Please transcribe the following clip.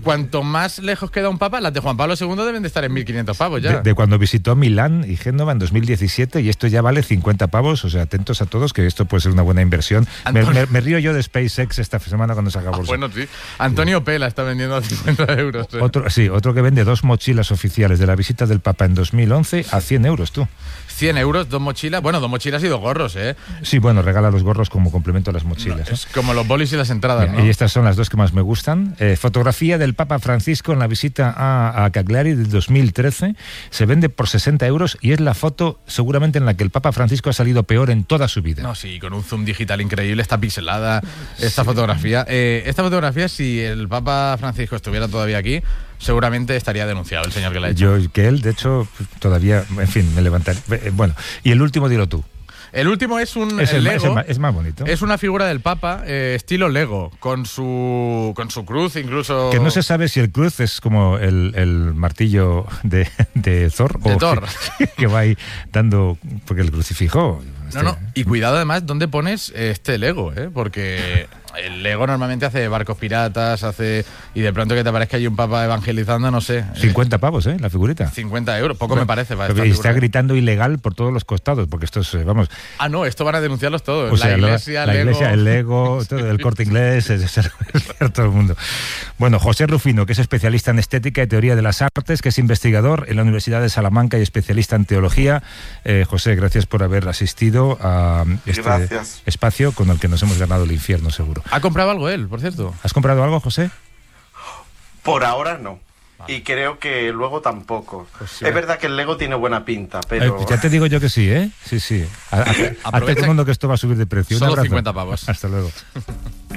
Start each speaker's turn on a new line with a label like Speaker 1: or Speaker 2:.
Speaker 1: cuanto más lejos queda un papa, las de Juan Pablo II deben de estar en 1.500 pavos ya.
Speaker 2: De cuando visitó Milán y Génova en 2017, y esto ya vale 50 pavos, o sea, atentos a todos, que esto puede ser una buena inversión. Me río yo de SpaceX esta semana cuando saca bolsa.
Speaker 1: Bueno, sí. Antonio Pela está vendiendo a 50 euros.
Speaker 2: Otro que vende 2 mochilas oficiales de la visita del Papa en 2011 a 100 euros, tú.
Speaker 1: 100 euros, 2 mochilas. Bueno, 2 mochilas y 2 gorros, ¿eh?
Speaker 2: Sí, bueno, regala los gorros como complemento a las mochilas.
Speaker 1: No, es como los bolis y las entradas, ¿no?
Speaker 2: Y estas son las 2 que más me gustan. Fotografía del Papa Francisco en la visita a Cagliari del 2013. Se vende por 60 euros y es la foto seguramente en la que el Papa Francisco ha salido peor en toda su vida.
Speaker 1: No, sí, con un zoom digital increíble, está pixelada esta fotografía. Esta fotografía, si el Papa Francisco estuviera todavía aquí, seguramente estaría denunciado el señor que la ha hecho.
Speaker 2: Él, de hecho, todavía, en fin, me levantaré. Bueno, y el último, dilo tú.
Speaker 1: El último es un
Speaker 2: Lego. Es más bonito.
Speaker 1: Es una figura del Papa, estilo Lego, con su cruz incluso.
Speaker 2: Que no se sabe si el cruz es como el martillo de Thor.
Speaker 1: De Thor.
Speaker 2: Que va ahí dando, porque el crucifijo.
Speaker 1: No, y cuidado además dónde pones este Lego, porque el Lego normalmente hace barcos piratas, y de pronto que te aparezca ahí un papa evangelizando, no sé.
Speaker 2: 50 pavos, la figurita.
Speaker 1: 50 euros, poco me parece.
Speaker 2: Y está gritando ilegal por todos los costados, porque esto es, vamos...
Speaker 1: Ah, no, esto van a denunciarlos todos.
Speaker 2: O sea, la iglesia, el Lego, todo, el Corte Inglés, todo el mundo. Bueno, José Rufino, que es especialista en estética y teoría de las artes, que es investigador en la Universidad de Salamanca y especialista en teología. José, gracias por haber asistido a este espacio con el que nos hemos ganado el infierno, seguro.
Speaker 1: ¿Ha comprado algo él, por cierto?
Speaker 2: ¿Has comprado algo, José?
Speaker 3: Por ahora no. Y creo que luego tampoco. Pues sí, es verdad que el Lego tiene buena pinta, pero...
Speaker 2: ya te digo yo que sí, ¿eh? Sí. Hazte todo el mundo que esto va a subir de precio.
Speaker 1: Solo 50 pavos.
Speaker 2: Hasta luego.